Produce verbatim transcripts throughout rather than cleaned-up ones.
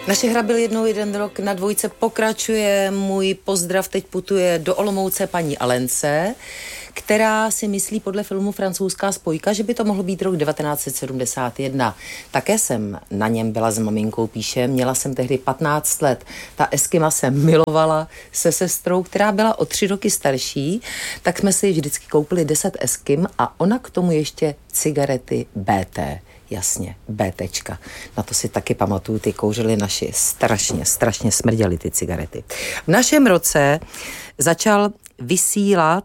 Naše hra byl jednou jeden rok, na dvojce pokračuje. Můj pozdrav teď putuje do Olomouce paní Alence, která si myslí podle filmu Francouzská spojka, že by to mohl být rok devatenáct set sedmdesát jedna. Také jsem na něm byla s maminkou, píše, měla jsem tehdy patnáct let. Ta Eskima se milovala se sestrou, která byla o tři roky starší, tak jsme si vždycky koupili deset Eskim a ona k tomu ještě cigarety bé té. Jasně, BTčka. Na to si taky pamatuju, ty kouřily naši. Strašně, strašně smrděly ty cigarety. V našem roce začal vysílat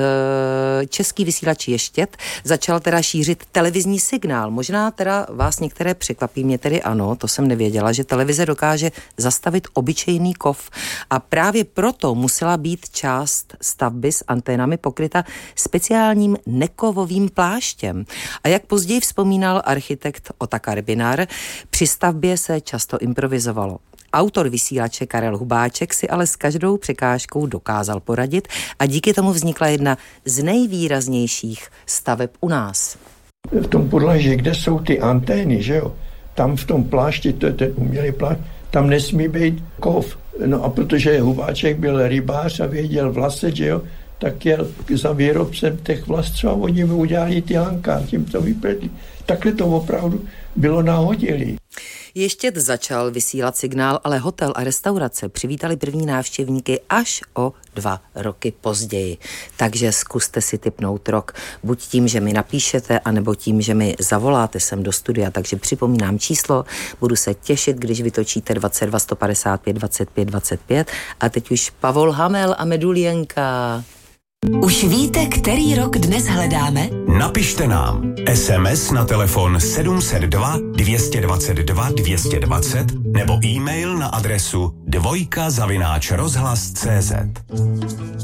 Český vysílač Ještěd, začal teda šířit televizní signál. Možná teda vás některé překvapí, mě tedy ano, to jsem nevěděla, že televize dokáže zastavit obyčejný kov a právě proto musela být část stavby s anténami pokryta speciálním nekovovým pláštěm. A jak později vzpomínal architekt Otakar Binar, při stavbě se často improvizovalo. Autor vysílače Karel Hubáček si ale s každou překážkou dokázal poradit a díky tomu vznikla jedna z nejvýraznějších staveb u nás. V tom podlaží, kde jsou ty antény, že jo, tam v tom plášti, to je ten umělý plášť, tam nesmí být kov. No a protože Hubáček byl rybář a věděl vlaset, že jo, tak jel za výrobcem těch vlastců a oni mu udělali ty lanka, tím to vypletli. Takhle to opravdu bylo nahodilý. Ještěd začal vysílat signál, ale hotel a restaurace přivítali první návštěvníky až o dva roky později. Takže zkuste si tipnout rok. Buď tím, že mi napíšete, anebo tím, že mi zavoláte sem do studia. Takže připomínám číslo, budu se těšit, když vytočíte dvacet dva sto padesát pět dvacet pět dvacet pět. A teď už Pavol Hamel a Medulienka. Už víte, který rok dnes hledáme? Napište nám es em es na telefon sedm set dva dvě dvacet dva dvě dvacet nebo e-mail na adresu dvojka zavináč rozhlas tečka cé zet.